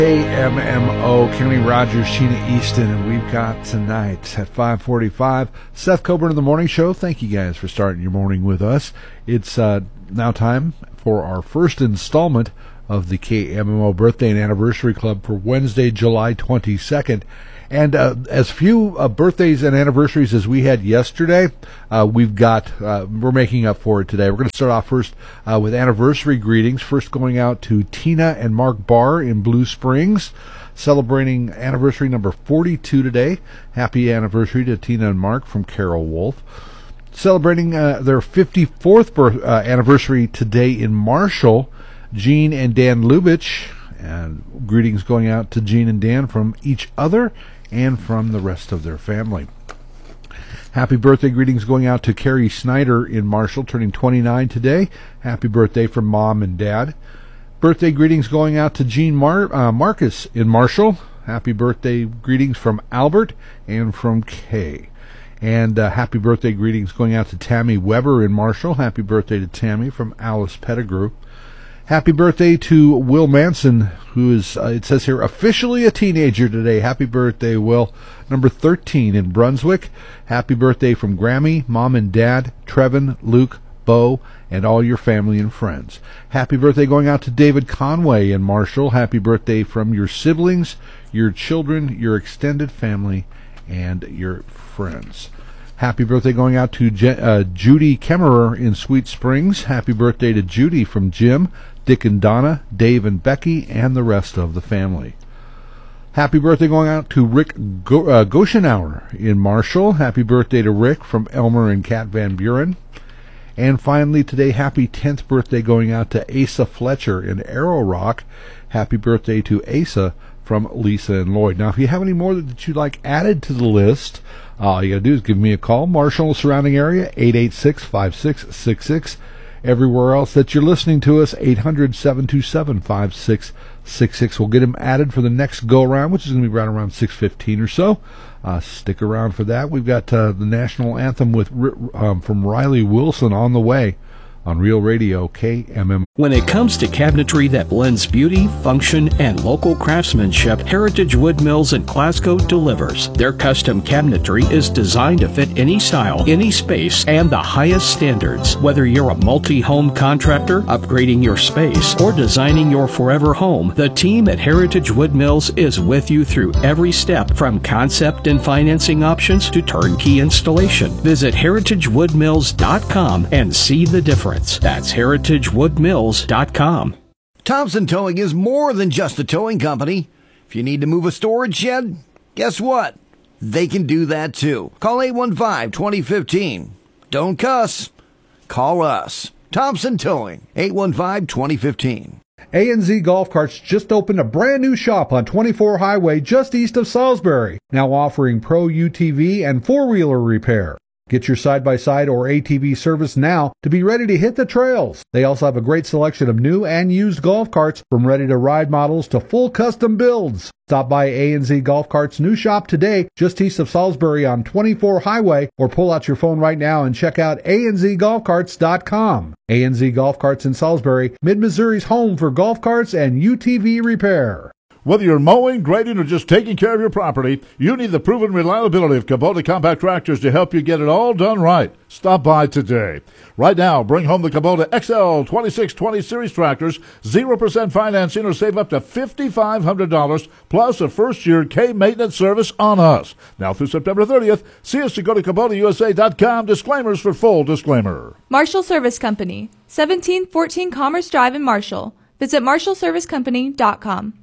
KMMO, Kenny Rogers, Sheena Easton, and we've got tonight at 5:45, Seth Coburn of the Morning Show. Thank you guys for starting your morning with us. It's now time for our first installment of the KMMO Birthday and Anniversary Club for Wednesday, July 22nd. And as few birthdays and anniversaries as we had yesterday, we're making up for it today. We're going to start off first with anniversary greetings. First going out to Tina and Mark Barr in Blue Springs, celebrating anniversary number 42 today. Happy anniversary to Tina and Mark from Carol Wolf. Celebrating their 54th anniversary today in Marshall, Jean and Dan Lubitsch. And greetings going out to Jean and Dan from each other and from the rest of their family. Happy birthday greetings going out to Carrie Snyder in Marshall, turning 29 today. Happy birthday from Mom and Dad. Birthday greetings going out to Jean Marcus in Marshall. Happy birthday greetings from Albert and from Kay. And happy birthday greetings going out to Tammy Weber in Marshall. Happy birthday to Tammy from Alice Pettigrew. Happy birthday to Will Manson, who is, it says here, officially a teenager today. Happy birthday, Will. Number 13 in Brunswick. Happy birthday from Grammy, Mom and Dad, Trevin, Luke, Bo, and all your family and friends. Happy birthday going out to David Conway in Marshall. Happy birthday from your siblings, your children, your extended family, and your friends. Happy birthday going out to Judy Kemmerer in Sweet Springs. Happy birthday to Judy from Jim, Dick and Donna, Dave and Becky, and the rest of the family. Happy birthday going out to Rick Goshenauer in Marshall. Happy birthday to Rick from Elmer and Kat Van Buren. And finally today, happy 10th birthday going out to Asa Fletcher in Arrow Rock. Happy birthday to Asa from Lisa and Lloyd. Now, if you have any more that you'd like added to the list, all you got to do is give me a call. Marshall surrounding area, 886-5666. Everywhere else that you're listening to us, 800-727-5666. We'll get him added for the next go-around, which is going to be right around 6:15 or so. Stick around for that. We've got the national anthem from Riley Wilson on the way on Real Radio KMM. When it comes to cabinetry that blends beauty, function, and local craftsmanship, Heritage Wood Mills in Glasgow delivers. Their custom cabinetry is designed to fit any style, any space, and the highest standards. Whether you're a multi-home contractor, upgrading your space, or designing your forever home, the team at Heritage Wood Mills is with you through every step, from concept and financing options to turnkey installation. Visit heritagewoodmills.com and see the difference. That's heritagewoodmills.com. Thompson Towing is more than just a towing company. If you need to move a storage shed, guess what? They can do that too. Call 815-2015. Don't cuss. Call us. Thompson Towing, 815-2015. A&Z Golf Carts just opened a brand new shop on 24 Highway just east of Salisbury, now offering Pro UTV and four-wheeler repair. Get your side-by-side or ATV service now to be ready to hit the trails. They also have a great selection of new and used golf carts, from ready-to-ride models to full custom builds. Stop by A&Z Golf Carts' new shop today, just east of Salisbury on 24 Highway, or pull out your phone right now and check out anzgolfcarts.com. A&Z Golf Carts in Salisbury, Mid-Missouri's home for golf carts and UTV repair. Whether you're mowing, grading, or just taking care of your property, you need the proven reliability of Kubota compact tractors to help you get it all done right. Stop by today. Right now, bring home the Kubota XL 2620 Series tractors, 0% financing, or save up to $5,500, plus a first-year K-maintenance service on us. Now through September 30th, see us to go to KubotaUSA.com. Disclaimers for full disclaimer. Marshall Service Company, 1714 Commerce Drive in Marshall. Visit marshallservicecompany.com.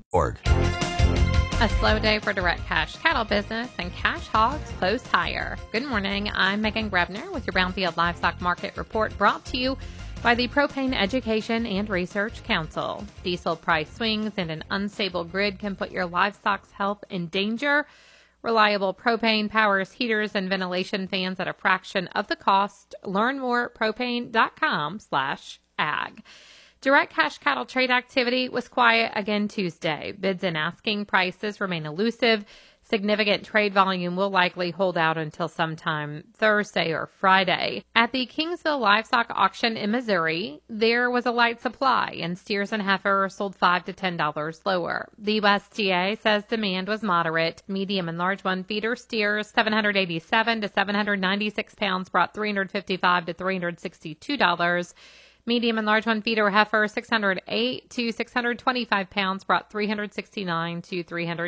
A slow day for direct cash cattle business, and cash hogs close higher. Good morning. I'm Megan Grebner with your Brownfield Livestock Market Report, brought to you by the Propane Education and Research Council. Diesel price swings and an unstable grid can put your livestock's health in danger. Reliable propane powers heaters and ventilation fans at a fraction of the cost. Learn more at propane.com/ag. Direct cash cattle trade activity was quiet again Tuesday. Bids and asking prices remain elusive. Significant trade volume will likely hold out until sometime Thursday or Friday. At the Kingsville Livestock Auction in Missouri, there was a light supply, and steers and heifers sold $5 to $10 lower. The USDA says demand was moderate. Medium and large one feeder steers, 787 to 796 pounds, brought $355 to $362. Medium and large one feeder heifer, 608 to 625 pounds, brought $369 to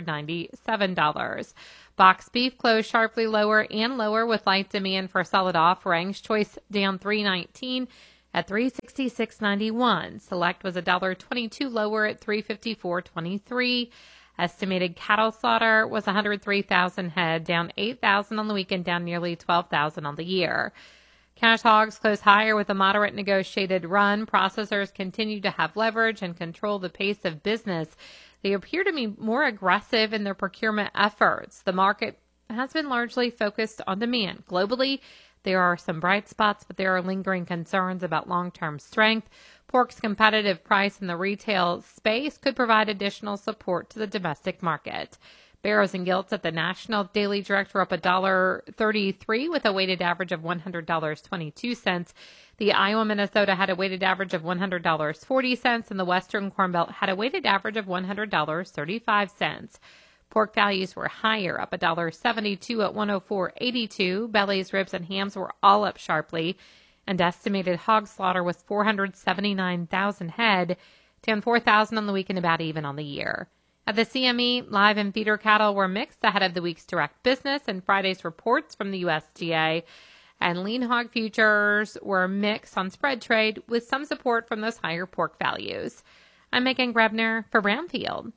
$397. Box beef closed sharply lower and lower with light demand for solid offerings. Choice down $3.19 at $366.91. Select was $1.22 lower at $354.23. Estimated cattle slaughter was 103,000 head, down 8,000 on the weekend, down nearly 12,000 on the year. Cash hogs close higher with a moderate negotiated run. Processors continue to have leverage and control the pace of business. They appear to be more aggressive in their procurement efforts. The market has been largely focused on demand. Globally, there are some bright spots, but there are lingering concerns about long-term strength. Pork's competitive price in the retail space could provide additional support to the domestic market. Barrows and Gilts at the National Daily Direct were up $1.33 with a weighted average of $100.22. The Iowa Minnesota had a weighted average of $100.40, and the Western Corn Belt had a weighted average of $100.35. Pork values were higher, up $1.72 at $104.82. Bellies, ribs, and hams were all up sharply, and estimated hog slaughter was 479,000 head, down 4,000 on the week and about even on the year. At the CME, live and feeder cattle were mixed ahead of the week's direct business and Friday's reports from the USDA. And lean hog futures were mixed on spread trade with some support from those higher pork values. I'm Megan Grebner for Brownfield.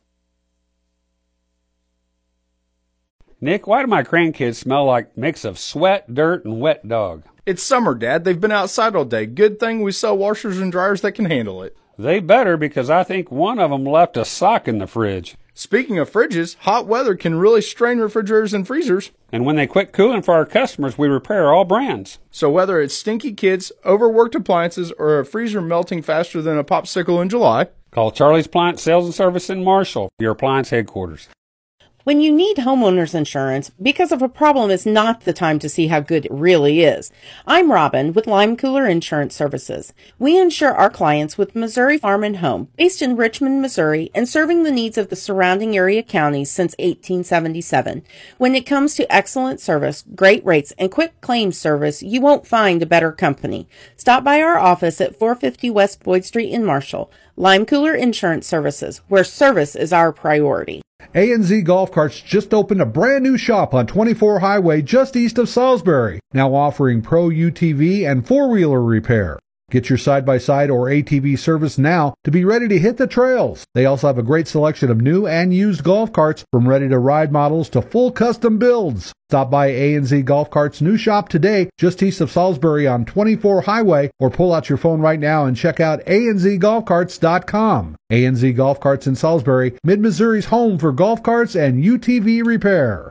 Nick, why do my grandkids smell like a mix of sweat, dirt, and wet dog? It's summer, Dad. They've been outside all day. Good thing we sell washers and dryers that can handle it. They better, because I think one of them left a sock in the fridge. Speaking of fridges, hot weather can really strain refrigerators and freezers. And when they quit cooling for our customers, we repair all brands. So whether it's stinky kids, overworked appliances, or a freezer melting faster than a popsicle in July, call Charlie's Appliance Sales and Service in Marshall, your appliance headquarters. When you need homeowners insurance, because of a problem is not the time to see how good it really is. I'm Robin with Lime Cooler Insurance Services. We insure our clients with Missouri Farm and Home, based in Richmond, Missouri, and serving the needs of the surrounding area counties since 1877. When it comes to excellent service, great rates, and quick claims service, you won't find a better company. Stop by our office at 450 West Boyd Street in Marshall. Lime Cooler Insurance Services, where service is our priority. A&Z Golf Carts just opened a brand new shop on 24 Highway just east of Salisbury, now offering Pro UTV and four-wheeler repair. Get your side-by-side or ATV service now to be ready to hit the trails. They also have a great selection of new and used golf carts, from ready-to-ride models to full custom builds. Stop by A&Z Golf Carts' new shop today, just east of Salisbury on 24 Highway, or pull out your phone right now and check out anzgolfcarts.com. A&Z Golf Carts in Salisbury, Mid-Missouri's home for golf carts and UTV repair.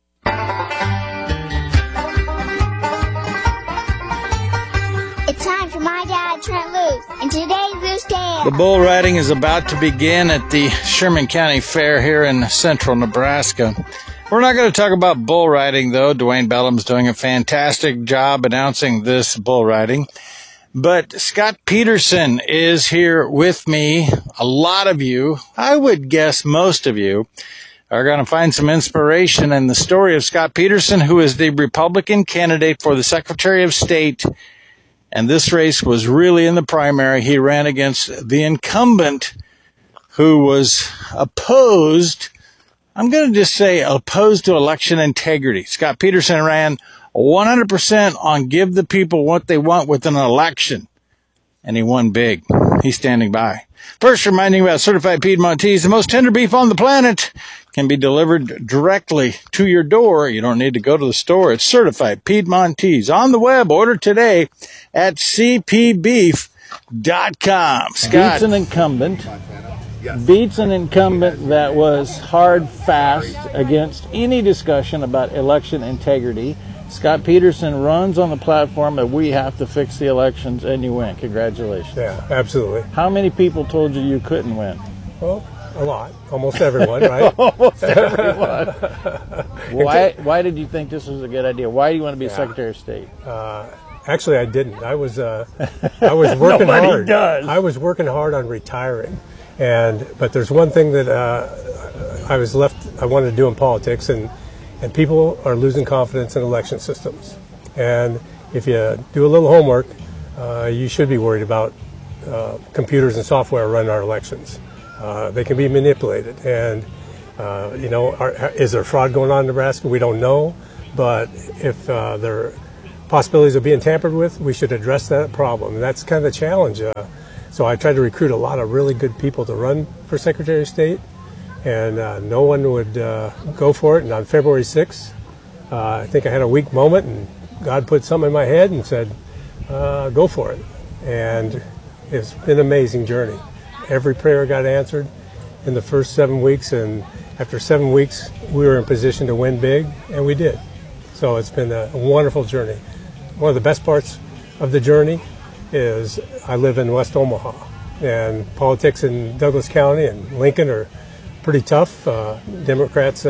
It's time for My Dad, Trent Loos, and today's Loose Tale. The bull riding is about to begin at the Sherman County Fair here in central Nebraska. We're not going to talk about bull riding, though. Dwayne Bellum's doing a fantastic job announcing this bull riding. But Scott Peterson is here with me. A lot of you, I would guess most of you, are going to find some inspiration in the story of Scott Peterson, who is the Republican candidate for the Secretary of State. And this race was really in the primary. He ran against the incumbent, who was opposed, I'm going to just say opposed to election integrity. Scott Peterson ran 100% on give the people what they want with an election. And he won big. He's standing by. First, reminding you about Certified Piedmontese, the most tender beef on the planet, can be delivered directly to your door. You don't need to go to the store. It's Certified Piedmontese. On the web, order today at cpbeef.com. Scott. Beats an incumbent that was hard, fast against any discussion about election integrity. Scott Peterson runs on the platform that we have to fix the elections, and you win. Congratulations. Yeah, absolutely. How many people told you couldn't win? Well, a lot. Almost everyone, right? Almost everyone. Why did you think this was a good idea? Why do you want to be Secretary of State? Actually, I didn't. I was working Nobody hard. does. I was working hard on retiring, but there's one thing that I wanted to do in politics, and people are losing confidence in election systems. And if you do a little homework, you should be worried about computers and software running our elections. They can be manipulated, and is there fraud going on in Nebraska? We don't know, but if there are possibilities of being tampered with, we should address that problem. And that's kind of the challenge. So I tried to recruit a lot of really good people to run for Secretary of State, and no one would go for it. And on February 6th, I think I had a weak moment, and God put something in my head and said, go for it. And it's been an amazing journey. Every prayer got answered in the first 7 weeks, and after 7 weeks, we were in position to win big, and we did. So it's been a wonderful journey. One of the best parts of the journey is I live in West Omaha, and politics in Douglas County and Lincoln are pretty tough. Democrats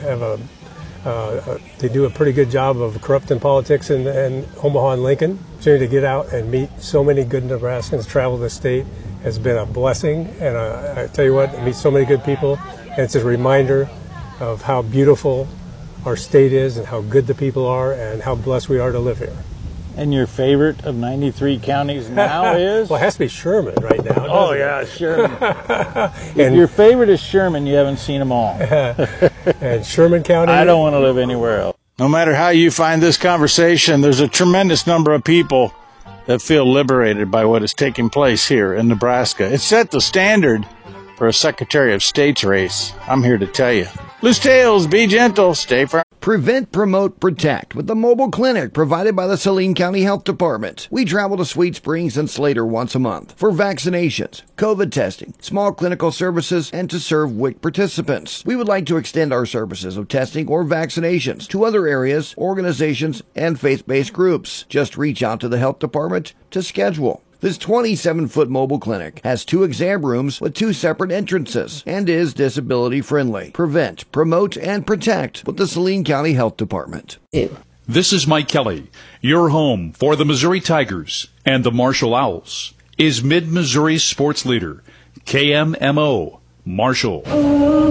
they do a pretty good job of corrupting politics in Omaha and Lincoln. To get out and meet so many good Nebraskans, travel the state, has been a blessing. And I tell you what, I meet so many good people, and it's a reminder of how beautiful our state is and how good the people are and how blessed we are to live here. And your favorite of 93 counties now is? Well, it has to be Sherman right now. Oh, yeah, Sherman. If your favorite is Sherman, you haven't seen them all. And Sherman County? I don't want to live anywhere else. No matter how you find this conversation, there's a tremendous number of people that feel liberated by what is taking place here in Nebraska. It set the standard for a Secretary of State's race. I'm here to tell you. Loose tails, be gentle, stay firm. Prevent, promote, protect with the mobile clinic provided by the Saline County Health Department. We travel to Sweet Springs and Slater once a month for vaccinations, COVID testing, small clinical services, and to serve WIC participants. We would like to extend our services of testing or vaccinations to other areas, organizations, and faith-based groups. Just reach out to the health department to schedule. This 27-foot mobile clinic has 2 exam rooms with 2 separate entrances and is disability-friendly. Prevent, promote, and protect with the Saline County Health Department. This is Mike Kelly. Your home for the Missouri Tigers and the Marshall Owls is Mid-Missouri's sports leader, KMMO, Marshall.